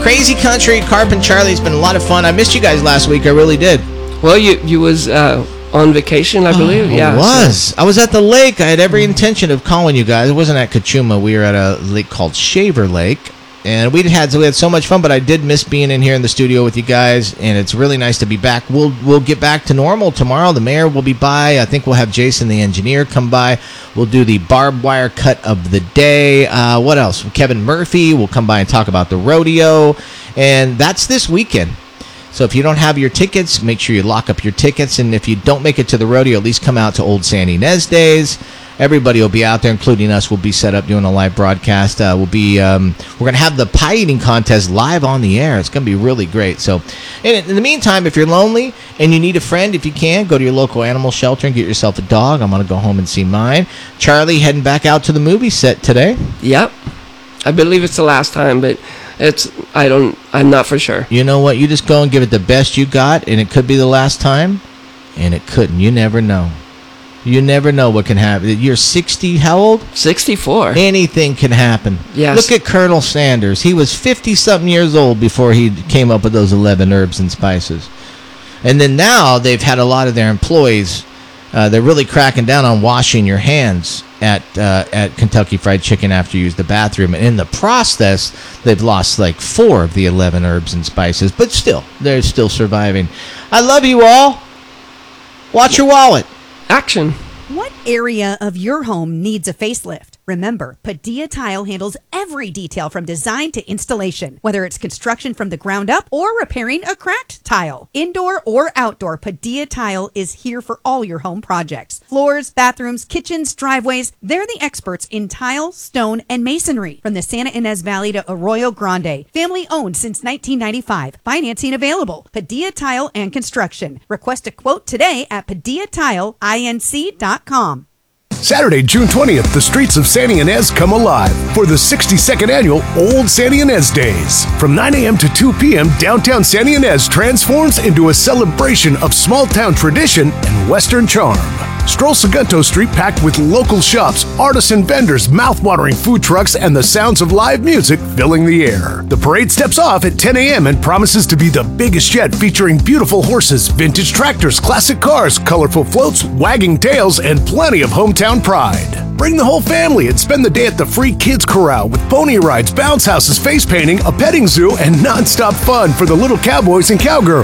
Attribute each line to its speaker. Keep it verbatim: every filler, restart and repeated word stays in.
Speaker 1: Crazy Country, Carp and Charlie. It's been a lot of fun. I missed you guys last week. I really did.
Speaker 2: Well, you you was uh, on vacation, I believe.
Speaker 1: Oh,
Speaker 2: yeah,
Speaker 1: I was.
Speaker 2: So.
Speaker 1: I was at the lake. I had every intention of calling you guys. It wasn't at Kachuma. We were at a lake called Shaver Lake. And we had we had so much fun, but I did miss being in here in the studio with you guys, and it's really nice to be back. We'll we'll get back to normal tomorrow. The mayor will be by. I think we'll have Jason, the engineer, come by. We'll do the barbed wire cut of the day. Uh, what else? Kevin Murphy will come by and talk about the rodeo, and that's this weekend. So if you don't have your tickets, make sure you lock up your tickets, and if you don't make it to the rodeo, at least come out to Old San Ynez Days. Everybody will be out there, including us. We'll be set up doing a live broadcast. Uh, we'll be um, we're going to have the pie eating contest live on the air. It's going to be really great. So, in, in the meantime, if you're lonely and you need a friend, if you can, go to your local animal shelter and get yourself a dog. I'm going to go home and see mine. Charlie heading back out to the movie set today.
Speaker 2: Yep, I believe it's the last time, but it's I don't I'm not for sure.
Speaker 1: You know what? You just go and give it the best you got, and it could be the last time, and it couldn't. You never know. You never know what can happen. You're sixty, how old?
Speaker 2: sixty-four.
Speaker 1: Anything can happen.
Speaker 2: Yes.
Speaker 1: Look at Colonel Sanders. He was fifty-something years old before he came up with those eleven herbs and spices. And then now they've had a lot of their employees, uh, they're really cracking down on washing your hands at uh, at Kentucky Fried Chicken after you use the bathroom. And in the process, they've lost like four of the eleven herbs and spices. But still, they're still surviving. I love you all. Watch your wallet.
Speaker 2: Action.
Speaker 3: What area of your home needs a facelift? Remember, Padilla Tile handles every detail from design to installation, whether it's construction from the ground up or repairing a cracked tile. Indoor or outdoor, Padilla Tile is here for all your home projects. Floors, bathrooms, kitchens, driveways, they're the experts in tile, stone, and masonry. From the Santa Ynez Valley to Arroyo Grande. Family owned since nineteen ninety-five. Financing available. Padilla Tile and Construction. Request a quote today at padilla tile inc dot com.
Speaker 4: Saturday, June twentieth, the streets of Santa Ynez come alive for the sixty-second annual Old Santa Ynez Days. From nine a.m. to two p.m., downtown Santa Ynez transforms into a celebration of small-town tradition and Western charm. Stroll Segundo Street packed with local shops, artisan vendors, mouth-watering food trucks, and the sounds of live music filling the air. The parade steps off at ten a.m. and promises to be the biggest yet, featuring beautiful horses, vintage tractors, classic cars, colorful floats, wagging tails, and plenty of hometown pride. Bring the whole family and spend the day at the Free Kids Corral with pony rides, bounce houses, face painting, a petting zoo, and non-stop fun for the little cowboys and cowgirls.